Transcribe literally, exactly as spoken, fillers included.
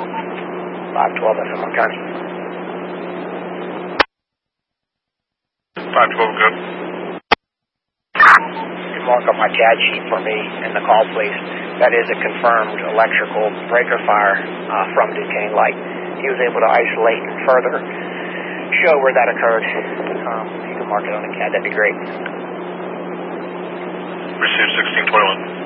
five twelve F M Montgomery. five twelve, good. You can mark up my CAD sheet for me in the call, please. That is a confirmed electrical breaker fire uh, from Duquesne Light. He was able to isolate and further show where that occurred. Um, if you can mark it on the C A D, that'd be great. Receive sixteen twenty-one.